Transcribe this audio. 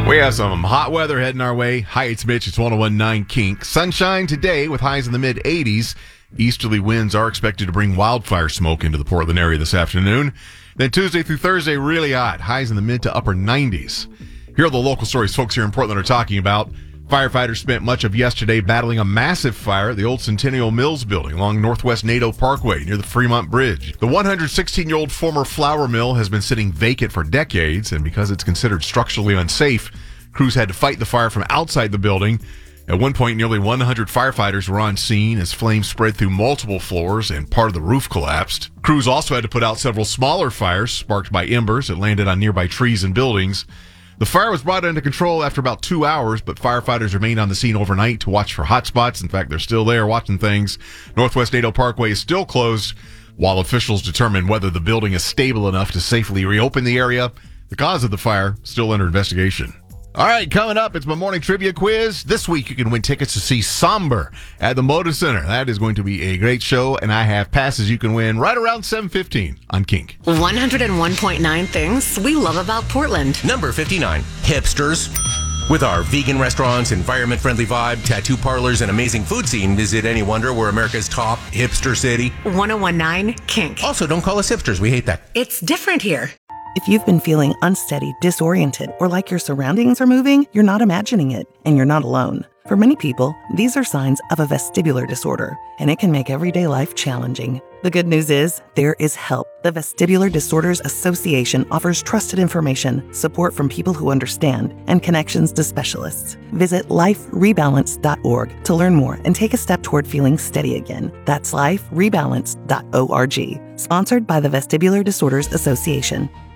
We have some hot weather heading our way. Hi, it's Mitch. It's 101.9 Kink. Sunshine today with highs in the mid-80s. Easterly winds are expected to bring wildfire smoke into the Portland area this afternoon. Then Tuesday through Thursday, really hot. Highs in the mid to upper 90s. Here are the local stories folks here in Portland are talking about. Firefighters spent much of yesterday battling a massive fire at the old Centennial Mills building along Northwest Nadeau Parkway near the Fremont Bridge. The 116-year-old former flour mill has been sitting vacant for decades, and because it's considered structurally unsafe, crews had to fight the fire from outside the building. At one point, nearly 100 firefighters were on scene as flames spread through multiple floors and part of the roof collapsed. Crews also had to put out several smaller fires sparked by embers that landed on nearby trees and buildings. The fire was brought under control after about 2 hours, but firefighters remained on the scene overnight to watch for hot spots. In fact, they're still there watching things. Northwest Nadeau Parkway is still closed while officials determine whether the building is stable enough to safely reopen the area. The cause of the fire still under investigation. All right, coming up, it's my morning trivia quiz. This week, you can win tickets to see Somber at the Moda Center. That is going to be a great show, and I have passes you can win right around 7:15 on Kink. 101.9 things we love about Portland. Number 59, hipsters. With our vegan restaurants, environment-friendly vibe, tattoo parlors, and amazing food scene, is it any wonder we're America's top hipster city? 101.9 Kink. Also, don't call us hipsters. We hate that. It's different here. If you've been feeling unsteady, disoriented, or like your surroundings are moving, you're not imagining it, and you're not alone. For many people, these are signs of a vestibular disorder, and it can make everyday life challenging. The good news is, there is help. The Vestibular Disorders Association offers trusted information, support from people who understand, and connections to specialists. Visit liferebalance.org to learn more and take a step toward feeling steady again. That's liferebalance.org. Sponsored by the Vestibular Disorders Association.